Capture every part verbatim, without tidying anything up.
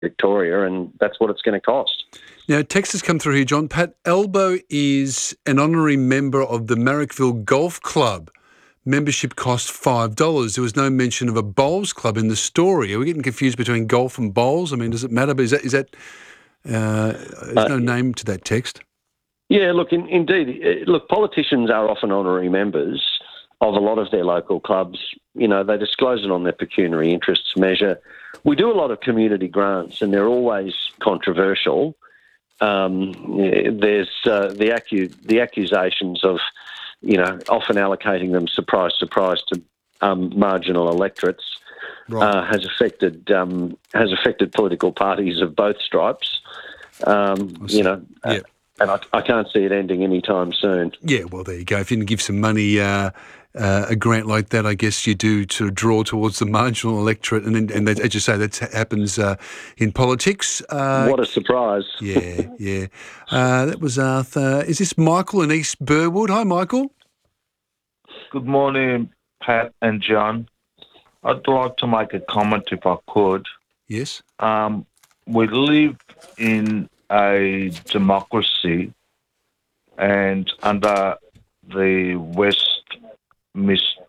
Victoria, and that's what it's going to cost. Now, text has come through here, John. Pat, Elbow is an honorary member of the Marrickville Golf Club. Membership cost five dollars. There was no mention of a bowls club in the story. Are we getting confused between golf and bowls? I mean, does it matter? But is that, is that uh, there's no uh, name to that text? Yeah, look, in, indeed. Look, politicians are often honorary members of a lot of their local clubs. You know, they disclose it on their pecuniary interests measure. We do a lot of community grants, and they're always controversial. Um, there's uh, the accu- the accusations of, you know, often allocating them surprise, surprise to um, marginal electorates right. uh, has affected um, has affected political parties of both stripes. Um, you know, yeah. uh, and I, I can't see it ending anytime soon. Yeah, well, there you go. If you can give some money, uh, uh, a grant like that, I guess you do to draw towards the marginal electorate, and and that, as you say, that happens uh, in politics. Uh, what a surprise! Yeah, yeah. Uh, that was Arthur. Is this Michael in East Burwood? Hi, Michael. Good morning, Pat and John. I'd like to make a comment if I could. Yes. Um, we live in a democracy, and under the Westminster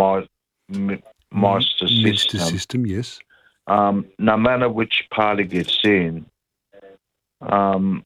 system, system, yes. Um, no matter which party gets in, um,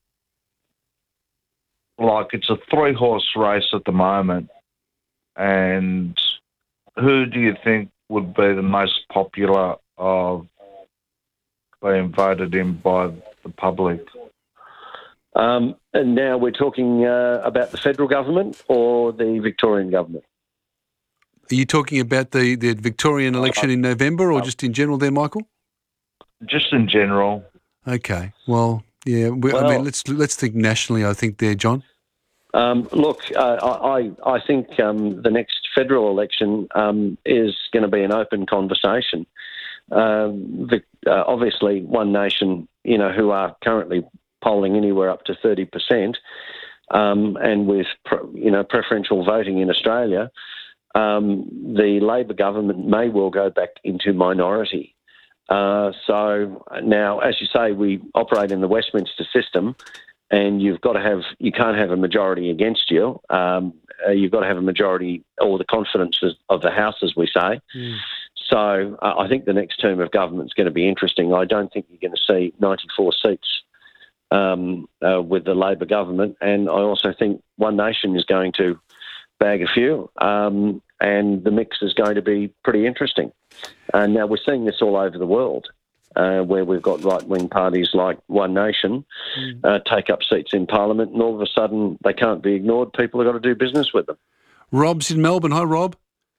like it's a three-horse race at the moment, and who do you think would be the most popular of being voted in by the public? Um, and now we're talking uh, about the federal government or the Victorian government? Are you talking about the, the Victorian election in November, or just in general there, Michael? Just in general. Okay. Well, yeah. We, well, I mean, let's let's think nationally. I think there, John. Um, look, uh, I I think um, the next federal election um, is going to be an open conversation. Um, the, uh, obviously, One Nation, you know, who are currently polling anywhere up to thirty percent, um, and with you know preferential voting in Australia, um, the Labor government may well go back into minority. Uh, so now, as you say, we operate in the Westminster system, and you've got to have you can't have a majority against you. Um, uh, you've got to have a majority or the confidence of the House, as we say. Mm. So uh, I think the next term of government is going to be interesting. I don't think you're going to see ninety-four seats um, uh, with the Labor government, and I also think One Nation is going to bag a few, um, and the mix is going to be pretty interesting. And now we're seeing this all over the world, uh, where we've got right-wing parties like One Nation mm. uh, take up seats in Parliament, and all of a sudden they can't be ignored. People have got to do business with them. Rob's in Melbourne. Hi, Rob.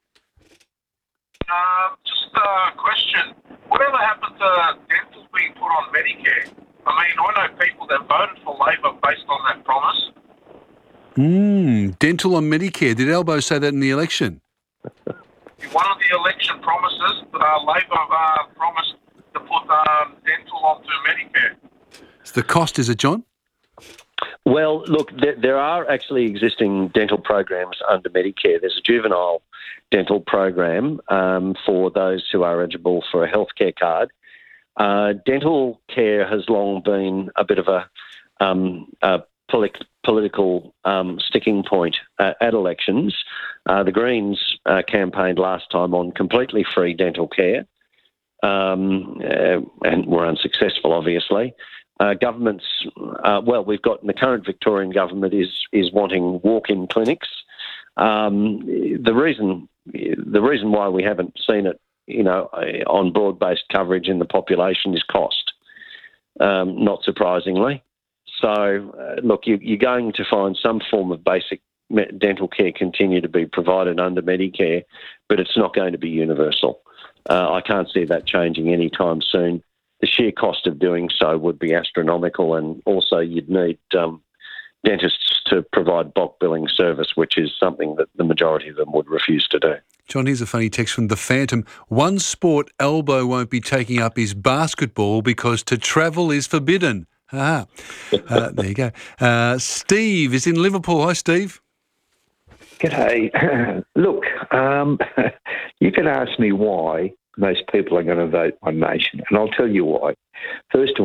Uh, just a question. Whatever happened to dental being put on Medicare? I mean, I know people that voted for Labor based on that promise. Mm, dental on Medicare. Did Elbow say that in the election? One of the election promises, uh, Labor uh, promised to put um, dental onto Medicare. It's the cost, is it, John? Well, look, there, there are actually existing dental programs under Medicare. There's a juvenile dental program um, for those who are eligible for a healthcare card. Uh, dental care has long been a bit of a, um, a polit- political um, sticking point uh, at elections. Uh, the Greens uh, campaigned last time on completely free dental care um, uh, and were unsuccessful, obviously. Uh, governments, uh, well, we've got the current Victorian government is is wanting walk-in clinics. Um, the reason the reason why we haven't seen it, you know, on broad-based coverage in the population is cost. Um, not surprisingly. So, uh, look, you, you're going to find some form of basic dental care continue to be provided under Medicare, but it's not going to be universal. Uh, I can't see that changing anytime soon. The sheer cost of doing so would be astronomical, and also you'd need um, dentists to provide bulk billing service, which is something that the majority of them would refuse to do. John, here's a funny text from The Phantom. One sport Elbow won't be taking up is basketball because to travel is forbidden. Ah, uh, there you go. Uh, Steve is in Liverpool. Hi, Steve. G'day. Look, um, you can ask me why most people are going to vote One Nation. And I'll tell you why. First of